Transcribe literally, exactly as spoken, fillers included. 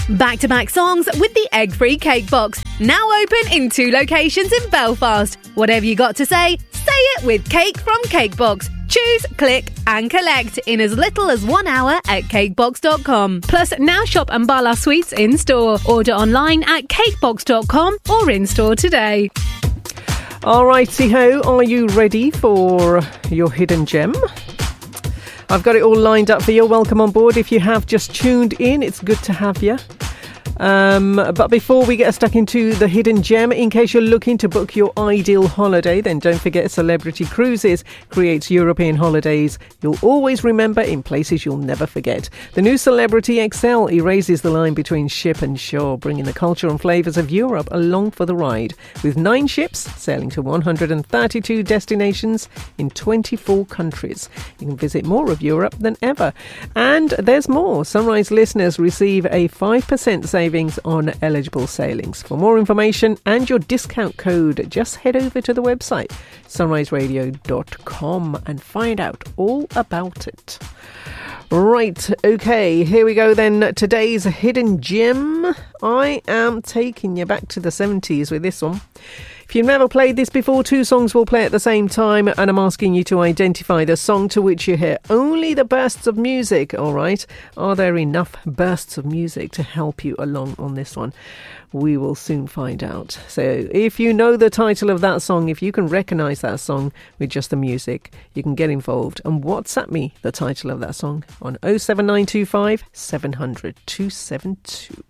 Back-to-back songs with the egg-free cake box. Now open in two locations in Belfast. Whatever you got to say, say it with Cake from Cakebox. Choose, click and collect in as little as one hour at cakebox dot com. Plus, now shop Ambala Sweets in-store. Order online at cakebox dot com or in-store today. All righty ho, are you ready for your hidden gem? I've got it all lined up for you. Welcome on board. If you have just tuned in, it's good to have you. Um, but before we get stuck into the hidden gem, in case you're looking to book your ideal holiday, then don't forget Celebrity Cruises creates European holidays you'll always remember in places you'll never forget. The new Celebrity X L erases the line between ship and shore, bringing the culture and flavours of Europe along for the ride. With nine ships sailing to one hundred thirty-two destinations in twenty-four countries. You can visit more of Europe than ever. And there's more. Sunrise listeners receive a five percent savings on eligible sailings. For more information and your discount code, just head over to the website sunrise radio dot com and find out all about it. Right, okay, here we go then. Today's hidden gem. I am taking you back to the seventies with this one. If you've never played this before, two songs will play at the same time, and I'm asking you to identify the song to which you hear only the bursts of music, all right? Are there enough bursts of music to help you along on this one? We will soon find out. So if you know the title of that song, if you can recognise that song with just the music, you can get involved and WhatsApp me the title of that song on oh seven nine two five seven hundred two seven two.